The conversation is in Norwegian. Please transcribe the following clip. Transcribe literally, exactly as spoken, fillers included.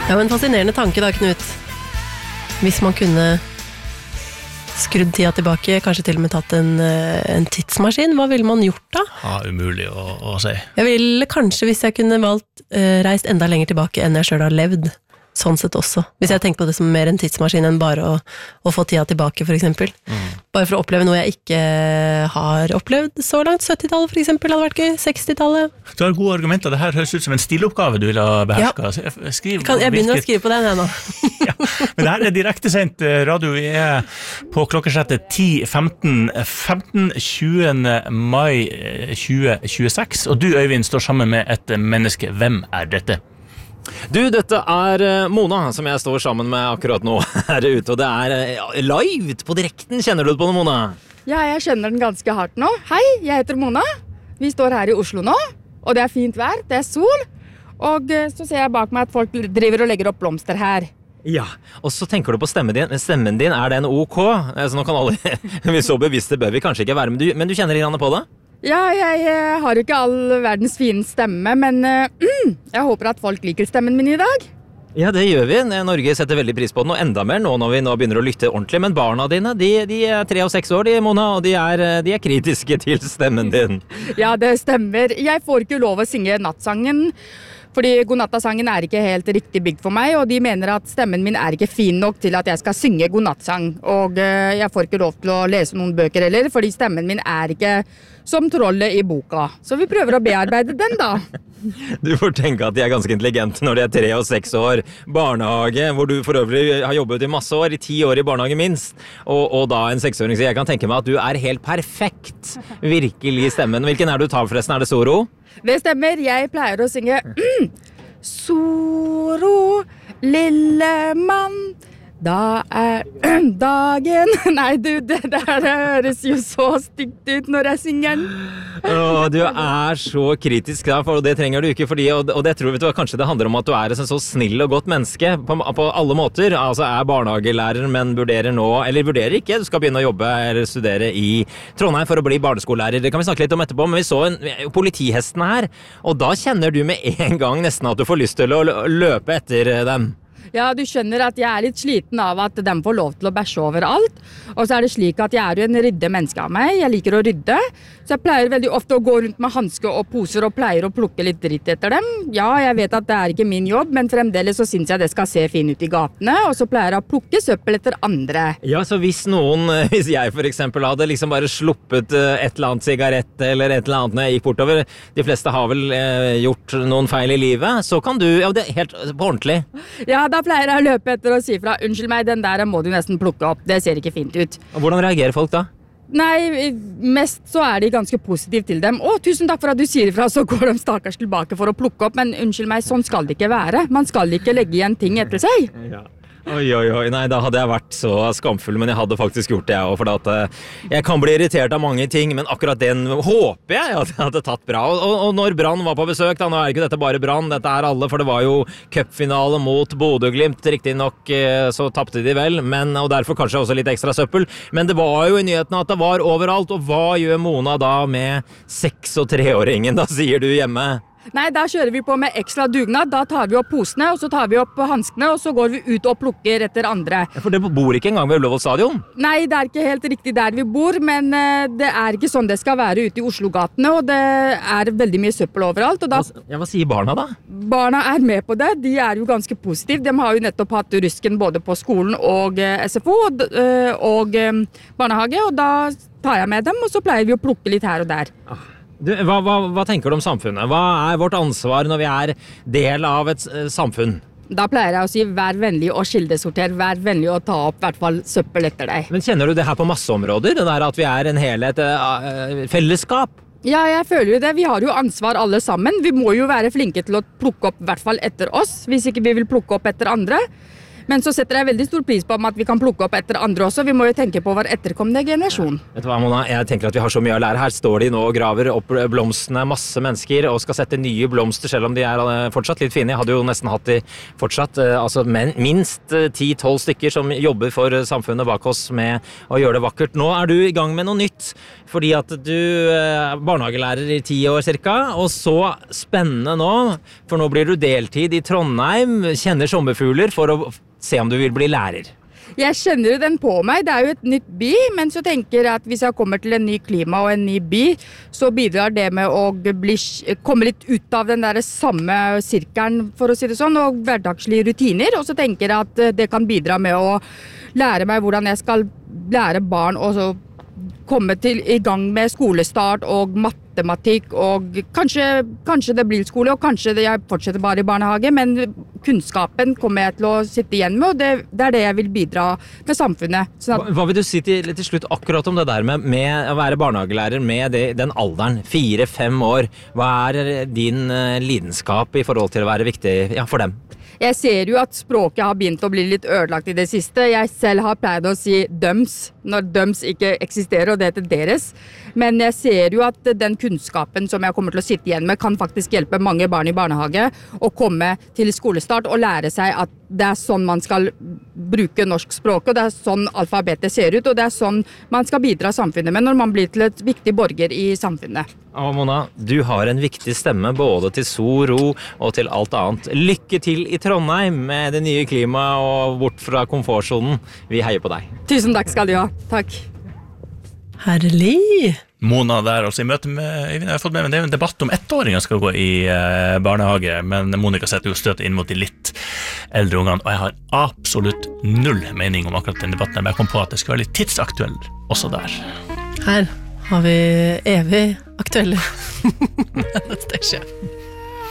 Ja, men fascinerende tanke da, Knut. Hvis man kunne skrudd tida tilbake, kanskje til og med tatt en, en tidsmaskin, hva ville man gjort da? Ja, umulig å, å si. Jeg ville kanskje, hvis jeg kunne valgt, uh, reist enda lenger tilbake enn jeg selv har levd. Sånn sett også. Hvis jeg tenker på det som mer en tidsmaskin enn bare å, å få tida tilbake, for eksempel. Mm. Bare for å oppleve noe jeg ikke har opplevd så langt. syttitallet for eksempel hadde vært gøy. sekstitallet. Du har gode argumenter. Det her høres ut som en stiloppgave du vil ha behersket. Ja. Skriv, kan, jeg begynner hvilket... å skrive på den ennå. Ja. Men det her er direktesendt radio. Vi er på klokkesettet ti femten, femten tjuende mai tjue tjueseks. Og du, Øyvind, står sammen med et menneske. Hvem er dette? Du, dette er Mona, som jeg står sammen med akkurat nå her ute, og det er live på direkten. Kjenner du det på det, Mona? Ja, jeg kjenner den ganske hardt nå. Hei, jeg heter Mona. Vi står her i Oslo nå, og det er fint vær, det er sol, og så ser jeg bak meg at folk driver og legger opp blomster her. Ja, og så tenker du på stemmen din. Stemmen din, er den ok? Så nå kan alle, vi så bevisste bør vi kanskje ikke være, men du, men du kjenner litt på det? Ja, jeg, jeg har ikke all verdens fine stemme, men uh, mm, jeg håper at folk liker stemmen min i dag. Ja, det gjør vi. Norge setter veldig pris på den, og enda mer nå når vi nå begynner å lytte ordentlig. Men barna dine, de, de er tre og seks år, de, Mona, og de er, de er kritiske til stemmen din. Ja, det stemmer. Jeg får ikke lov å synge nattsangen, fordi godnattasangen er ikke helt riktig bygd for meg, og de mener at stemmen min er ikke fin nok til at jeg skal synge godnattsang. Og uh, jeg får ikke lov til å lese noen bøker heller, fordi stemmen min er ikke som trollet i boka. Så vi prøver å bearbeide den da. Du får tenke at de er ganske intelligente når de er tre og seks år. Barnehage, hvor du for øvrig har jobbet i masse år, i ti år i barnehage minst, og, og da en seksåring, så jeg kan tenke meg at du er helt perfekt. Virkelig stemmen. Hvilken er du tar forresten? Er det Soro? Det stemmer. Jeg pleier å synge mm, Soro, lille mann, da er dagen. Nei, du, det der høres jo så stygt ut når jeg synger den. Åh, du er så kritisk da, for det trenger du ikke, fordi, og, og det tror vi kanskje det handler om at du er en så snill og godt menneske på, på alle måter. Altså er barnehagelærer, men vurderer nå, eller vurderer ikke, du skal begynne å jobbe eller studere i Trondheim for å bli barneskolelærer. Det kan vi snakke litt om etterpå, men vi så en, politihesten her, og da kjenner du med en gang nesten at du får lyst til å løpe etter dem. Ja, du skjønner at jeg er litt sliten av at de får lov til å bæsje overalt. Og så er det slik at jeg er jo en rydde menneske av meg. Jeg liker å rydde. Så jeg pleier veldig ofte å gå rundt med handske og poser og pleier å plukke litt dritt etter dem. Ja, jeg vet at det er ikke min jobb, men fremdeles så synes jeg det skal se fin ut i gatene. Og så pleier jeg å plukke søppel etter andre. Ja, så hvis noen, hvis jeg for eksempel hadde liksom bare sluppet et eller annet sigarett eller et eller annet når jeg gikk bortover, de fleste har vel eh, gjort noen feil i livet, så kan du, ja, det er helt på ordentlig. Ja, da pleier jeg å løpe etter og si fra, unnskyld meg, den der må du nesten plukke opp, det ser ikke fint ut. Og hvordan reagerer folk da? Nei, mest så er de ganske positive til dem. Å, tusen takk for at du sier ifra, så går de stakkars tilbake for å plukke opp, men unnskyld meg, sånn skal det ikke være. Man skal ikke legge igjen ting etter seg. Ja. Oi, oi, oi, nei, da hadde jeg vært så skamfull, men jeg hadde faktisk gjort det jeg også, for at uh, jeg kan bli irritert av mange ting, men akkurat den håper jeg at jeg hadde tatt bra. Og, og, og når Brann var på besøk, da, nå er ikke dette bare Brann, dette er alle, for det var jo cupfinale mot Bodø-Glimt, riktig nok uh, så tappte de vel, men, og derfor kanskje også litt ekstra søppel, men det var jo i nyhetene at det var overalt, og hva gjør Mona da med seks- og treåringen, da sier du hjemme? Nei, da kjører vi på med ekstra dugnad, da tar vi opp posene, og så tar vi opp hanskene, og så går vi ut og plukker etter andre. Ja, for det bor ikke engang ved Ullevål stadion? Nei, det er ikke helt riktig der vi bor, men uh, det er ikke sånn det skal være ute i Oslo-gatene, og det er veldig mye søppel overalt. Og da, ja, hva sier barna da? Barna er med på det, de er jo ganske positive. De har jo nettopp hatt rusken både på skolen og uh, S F O og, uh, og um, barnehage, og da tar jeg med dem, og så pleier vi å plukke litt her og der. Ah. Du, hva, hva, hva tenker du om samfunnet? Hva er vårt ansvar når vi er del av et uh, samfunn? Da pleier jeg å si, vær vennlig og kildesorter, vær vennlig og ta opp i hvert fall søppel etter deg. Men kjenner du det her på masse områder? Det der at vi er en helhet, uh, fellesskap? Ja, jeg føler jo det. Vi har jo ansvar alle sammen. Vi må jo være flinke til å plukke opp i hvert fall etter oss, hvis ikke vi vil plukke opp etter andre. Men så setter jeg veldig stor pris på at vi kan plukke opp etter andre også. Vi må jo tenke på vår etterkommende generasjon. Vet du hva, Mona? Jeg tenker at vi har så mye å lære. Her står de nå og graver opp blomstene, masse mennesker, og skal sette nye blomster, selv om de er fortsatt litt fine. Jeg hadde jo nesten hatt de fortsatt, altså men, minst ti tolv stykker som jobber for samfunnet bak oss med å gjøre det vakkert. Nå er du i gang med noe nytt, fordi at du er barnehagelærer i ti år cirka, og så spennende nå, for nå blir du deltid i Trondheim, kjenner sommerfugler for å se om du vil bli lærer. Jeg kjenner jo den på meg, det er jo et nytt by, men så tenker jeg at hvis jeg kommer til en ny klima og en ny by, så bidrar det med å bli, komme litt ut av den der samme sirkelen, for å si det sånn, og hverdagslige rutiner, og så tenker jeg at det kan bidra med å lære meg hvordan jeg skal lære barn og så komme til, i gang med skolestart og matematikk, og kanskje, kanskje det blir skole, og kanskje det, jeg fortsetter bare i barnehage, men kunnskapen kommer jeg til å sitte igjen med, og det, det er det jeg vil bidra med samfunnet. Sånn at, hva, hva vil du si til, til slutt akkurat om det der med, med å være barnehagelærer med det, den alderen, fire-fem år? Hva er din uh, lidenskap i forhold til å være viktig ja, for dem? Jeg ser jo at språket har begynt å bli litt ødelagt i det siste. Jeg selv har pleid å si døms, når døms ikke eksisterer, og det heter deres. Men jeg ser jo at den kunnskapen som jeg kommer til å sitte igjen med, kan faktisk hjelpe mange barn i barnehage å komme til skolestart og lære seg at det er sånn man skal bruke norsk språk, og det er sånn alfabetet ser ut, og det er sånn man skal bidra samfunnet med når man blir til et viktig borger i samfunnet. Og Mona, du har en viktig stemme både til Soro og til alt annet. Lykke til i Trondheim med det nye klimaet og bort fra komfortzonen. Vi heier på deg. Tusen takk skal du ha. Takk. Herlig! Mona der, altså i møte med Øyvind, jeg har fått med meg, det er jo en debatt om ettåringer skal gå i eh, barnehage, men Monica setter jo støtet inn mot de litt eldre ungene, og jeg har absolutt null mening om akkurat den debatten, men jeg kom på at det skal være litt tidsaktuell også der. Her har vi evig aktuelle Stasje.